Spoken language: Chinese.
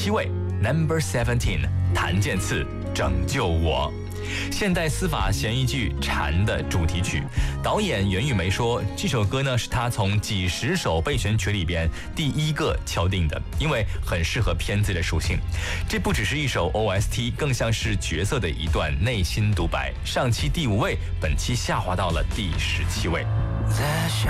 17位 Number 17， 谭健次拯救我。现代司法嫌疑剧《蝉》的主题曲，导演袁玉梅说，这首歌呢是他从几十首备选曲里边第一个敲定的，因为很适合片子的属性。这不只是一首 OST， 更像是角色的一段内心独白。上期第5位，本期下滑到了第17位。